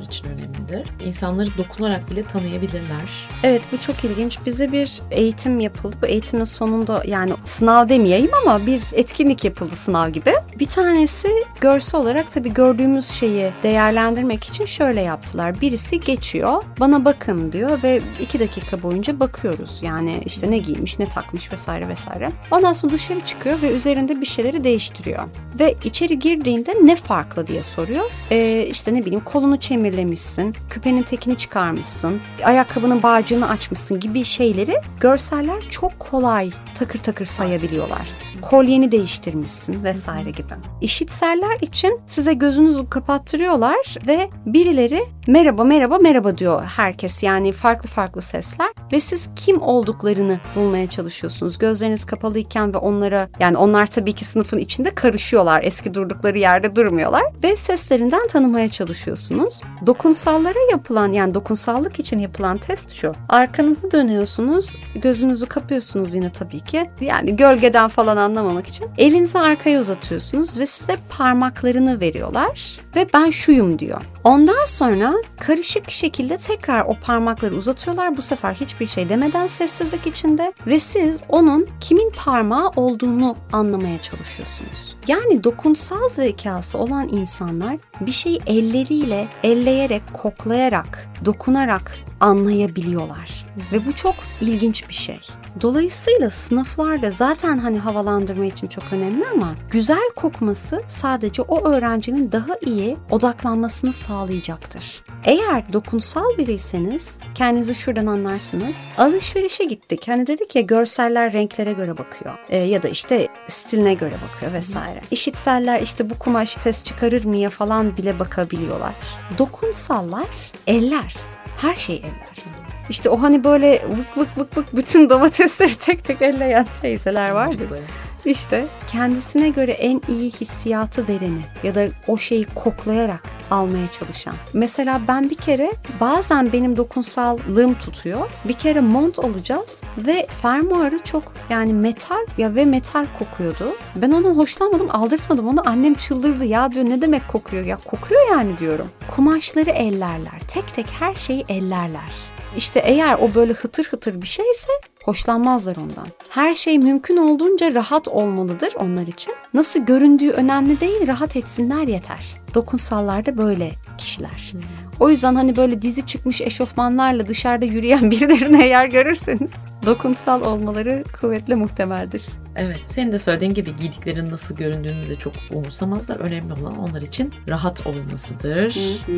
için önemlidir. İnsanları dokunarak bile tanıyabilirler. Evet, bu çok ilginç. Bize bir eğitim yapıldı. Bu eğitimin sonunda, yani sınav demeyeyim ama bir etkinlik yapıldı sınav gibi. Bir tanesi görsel olarak tabii gördüğümüz şeyi değerlendirmek için şöyle yaptılar. Birisi geçiyor, bana bakın diyor ve 2 dakika boyunca bakıyoruz. Yani işte ne giymiş, ne takmış vesaire vesaire. Ondan sonra dışarı çıkıyor ve üzerinde bir şeyleri değiştiriyor. Ve içeri girdiğinde ne farklı diye soruyor. İşte ne bileyim, kolunu çemirlemişsin, küpenin tekini çıkarmışsın, ayakkabının bağcığını açmışsın gibi şeyleri görseller çok kolay takır takır sayabiliyorlar. Kolyeni değiştirmişsin vesaire gibi. İşitseller için size gözünüzü kapattırıyorlar ve birileri merhaba merhaba merhaba diyor herkes, yani farklı farklı sesler ve siz kim olduklarını bulmaya çalışıyorsunuz. Gözleriniz kapalıyken ve onlara, yani onlar tabii ki sınıfın içinde karışıyorlar, eski durdukları yerde durmuyorlar ve seslerinden tanımaya çalışıyorsunuz. Dokunsallara yapılan, yani dokunsallık için yapılan test şu: arkanızı dönüyorsunuz, gözünüzü kapıyorsunuz yine tabii ki, yani gölgeden falan anlamamak için elinizi arkaya uzatıyorsunuz ve size parmaklarını veriyorlar ve ben şuyum diyor. Ondan sonra karışık şekilde tekrar o parmakları uzatıyorlar, bu sefer hiçbir şey demeden sessizlik içinde ve siz onun kimin parmağı olduğunu anlamaya çalışıyorsunuz. Yani dokunsal zekası olan insanlar bir şeyi elleriyle, elleyerek, koklayarak, dokunarak anlayabiliyorlar. Ve bu çok ilginç bir şey. Dolayısıyla sınıflarda zaten hani havalandırma için çok önemli ama güzel kokması sadece o öğrencinin daha iyi odaklanmasını sağlayacaktır. Eğer dokunsal biriyseniz kendinizi şuradan anlarsınız. Alışverişe gittik. Hani dedik ya, görseller renklere göre bakıyor. Ya da işte stiline göre bakıyor vesaire. İşitseller işte bu kumaş ses çıkarır mı ya falan bile bakabiliyorlar. Dokunsallar eller. Her şey eller. İşte o hani böyle vık vık vık vık bütün domatesleri tek tek elleyen teyzeler vardır. İşte kendisine göre en iyi hissiyatı vereni ya da o şeyi koklayarak almaya çalışan. Mesela ben bir kere, bazen benim dokunsallığım tutuyor. Bir kere mont alacağız ve fermuarı çok, yani metal ya ve metal kokuyordu. Ben ondan hoşlanmadım, aldırtmadım onu. Annem çıldırdı, ya diyor ne demek kokuyor, ya kokuyor yani diyorum. Kumaşları ellerler, tek tek her şeyi ellerler. İşte eğer o böyle hıtır hıtır bir şeyse hoşlanmazlar ondan. Her şey mümkün olduğunca rahat olmalıdır onlar için. Nasıl göründüğü önemli değil, rahat etsinler yeter. Dokunsallar da böyle kişiler. O yüzden hani böyle dizi çıkmış eşofmanlarla dışarıda yürüyen birilerini eğer görürseniz dokunsal olmaları kuvvetle muhtemeldir. Evet, senin de söylediğin gibi giydiklerinin nasıl göründüğünü de çok umursamazlar. Önemli olan onlar için rahat olmasıdır.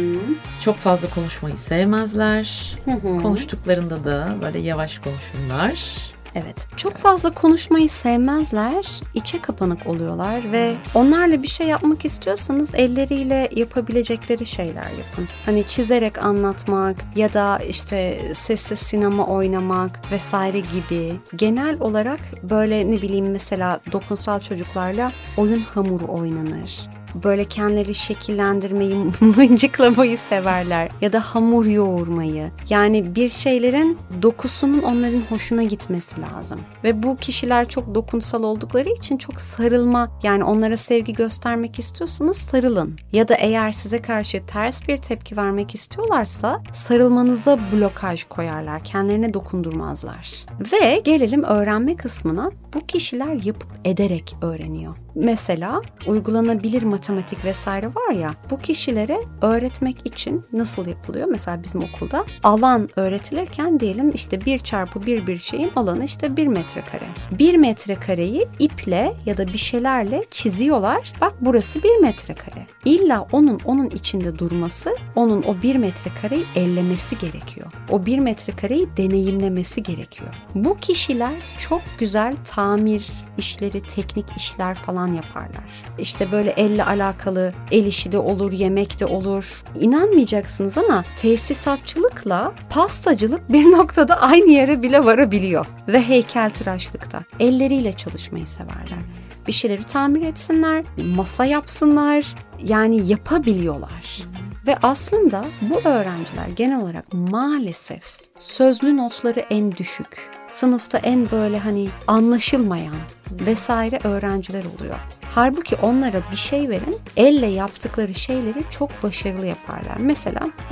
Çok fazla konuşmayı sevmezler. Konuştuklarında da böyle yavaş konuşurlar. Evet, çok fazla konuşmayı sevmezler, içe kapanık oluyorlar ve onlarla bir şey yapmak istiyorsanız elleriyle yapabilecekleri şeyler yapın. Hani çizerek anlatmak ya da işte sessiz sinema oynamak vesaire gibi. Genel olarak böyle ne bileyim, mesela dokunsal çocuklarla oyun hamuru oynanır. Böyle kendileri şekillendirmeyi, mıncıklamayı severler ya da hamur yoğurmayı. Yani bir şeylerin dokusunun onların hoşuna gitmesi lazım. Ve bu kişiler çok dokunsal oldukları için çok sarılma, yani onlara sevgi göstermek istiyorsanız sarılın. Ya da eğer size karşı ters bir tepki vermek istiyorlarsa sarılmanıza blokaj koyarlar, kendilerine dokundurmazlar. Ve gelelim öğrenme kısmına. Bu kişiler yapıp ederek öğreniyor. Mesela uygulanabilir matematik vesaire var ya, bu kişilere öğretmek için nasıl yapılıyor? Mesela bizim okulda alan öğretilirken diyelim işte 1 çarpı 1 bir şeyin alanı işte 1 metrekare. 1 metrekareyi iple ya da bir şeylerle çiziyorlar. Bak burası 1 metrekare. İlla onun içinde durması, onun o 1 metrekareyi ellemesi gerekiyor. O 1 metrekareyi deneyimlemesi gerekiyor. Bu kişiler çok güzel tamir işleri, teknik işler falan yaparlar. İşte böyle elle alakalı el işi de olur, yemek de olur. İnanmayacaksınız ama tesisatçılıkla pastacılık bir noktada aynı yere bile varabiliyor. Ve heykeltıraşlıkta elleriyle çalışmayı severler. Bir şeyleri tamir etsinler, masa yapsınlar, yani yapabiliyorlar. Ve aslında bu öğrenciler genel olarak maalesef sözlü notları en düşük, sınıfta en böyle hani anlaşılmayan vesaire öğrenciler oluyor. Halbuki onlara bir şey verin, elle yaptıkları şeyleri çok başarılı yaparlar. Mesela